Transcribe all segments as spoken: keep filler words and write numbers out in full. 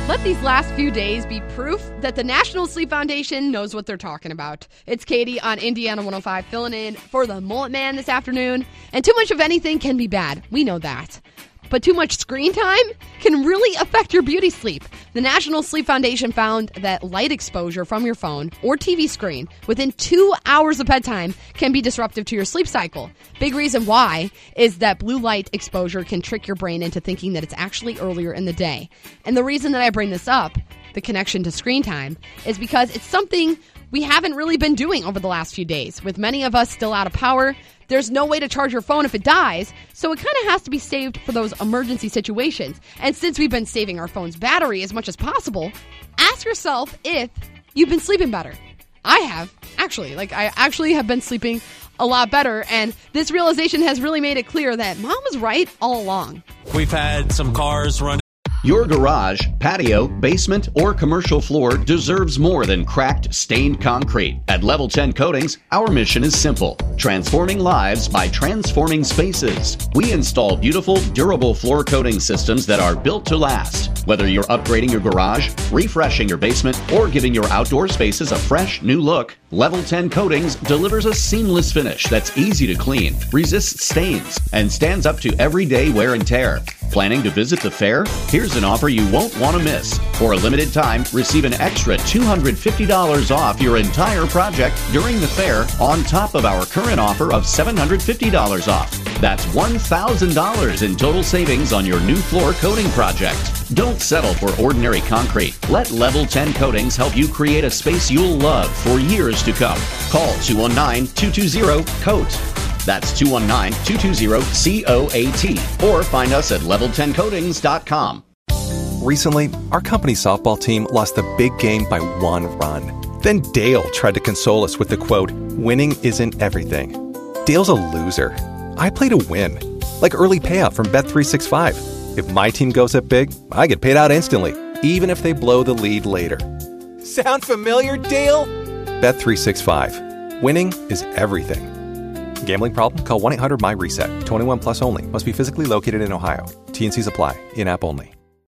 Let these last few days be proof that the National Sleep Foundation knows what they're talking about. It's Katie on Indiana one oh five filling in for the Mullet Man this afternoon. And too much of anything can be bad. We know that. But too much screen time can really affect your beauty sleep. The National Sleep Foundation found that light exposure from your phone or T V screen within two hours of bedtime can be disruptive to your sleep cycle. Big reason why is that blue light exposure can trick your brain into thinking that it's actually earlier in the day. And the reason that I bring this up, the connection to screen time, is because it's something we haven't really been doing over the last few days. With many of us still out of power, there's no way to charge your phone if it dies, so it kind of has to be saved for those emergency situations. And since we've been saving our phone's battery as much as possible, ask yourself if you've been sleeping better. I have, actually. Like, I actually have been sleeping a lot better, and this realization has really made it clear that Mom was right all along. We've had some cars run. Your garage, patio, basement, or commercial floor deserves more than cracked, stained concrete. At Level ten Coatings, our mission is simple: transforming lives by transforming spaces. We install beautiful, durable floor coating systems that are built to last. Whether you're upgrading your garage, refreshing your basement, or giving your outdoor spaces a fresh, new look, Level ten Coatings delivers a seamless finish that's easy to clean, resists stains, and stands up to everyday wear and tear. Planning to visit the fair? Here's an offer you won't want to miss. For a limited time, receive an extra two hundred fifty dollars off your entire project during the fair, on top of our current offer of seven hundred fifty dollars off. That's one thousand dollars in total savings on your new floor coating project. Don't settle for ordinary concrete. Let Level ten Coatings help you create a space you'll love for years to come. Call two one nine, two two zero, COAT. That's two one nine, two two zero, C O A T. Or find us at level ten coatings dot com. Recently, our company softball team lost the big game by one run. Then Dale tried to console us with the quote, "Winning isn't everything." Dale's a loser. I play to win. Like early payout from Bet three sixty-five. If my team goes up big, I get paid out instantly, even if they blow the lead later. Sound familiar, Dale? Bet three sixty-five. Winning is everything. Gambling problem? Call one eight hundred M Y reset. twenty-one plus only. Must be physically located in Ohio. T and Cs apply. In-app only.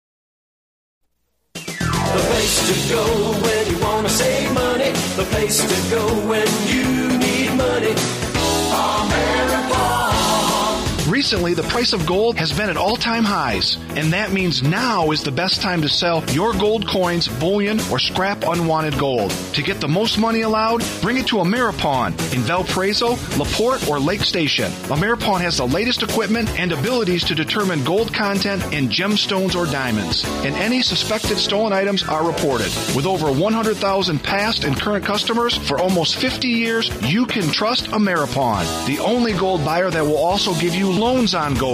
The place to go when you want to save money. The place to go when you need money. Ameriprise. Recently, the price of gold has been at all-time highs, and that means now is the best time to sell your gold coins, bullion, or scrap unwanted gold. To get the most money allowed, bring it to Ameripawn in Valparaiso, LaPorte, or Lake Station. Ameripawn has the latest equipment and abilities to determine gold content in gemstones or diamonds, and any suspected stolen items are reported. With over one hundred thousand past and current customers for almost fifty years, you can trust Ameripawn, the only gold buyer that will also give you loans on gold.